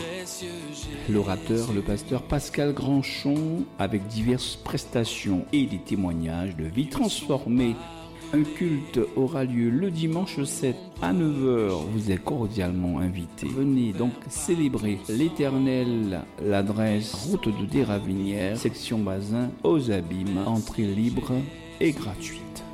L'orateur, le pasteur Pascal Grandchon, avec diverses prestations et des témoignages de vie transformée. Un culte aura lieu le dimanche 7 à 9 heures. Vous êtes cordialement invités. Venez donc célébrer l'Éternel. L'adresse route de Déravinières, section Bazin, aux Abîmes. Entrée libre et gratuite.